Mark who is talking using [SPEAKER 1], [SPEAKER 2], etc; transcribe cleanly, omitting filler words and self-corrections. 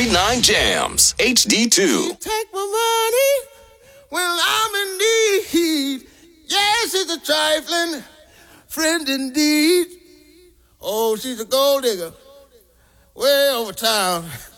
[SPEAKER 1] 93.9 Jams, HD2.
[SPEAKER 2] Take my money when I'm in need. Yes, it's a trifling friend indeed. Oh, she's a gold digger way over town.